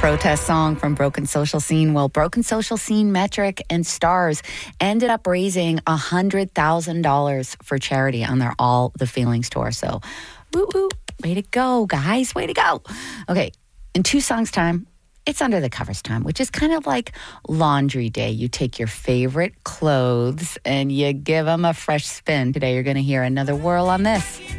protest song from Broken Social Scene. Well, Broken Social Scene, Metric, and Stars ended up raising $100,000 for charity on their All the Feelings tour. So, woo woo, way to go, guys, way to go. Okay, in 2 songs' time, it's Under the Covers time, which is kind of like laundry day. You take your favorite clothes and you give them a fresh spin. Today, you're going to hear Another Whirl on this.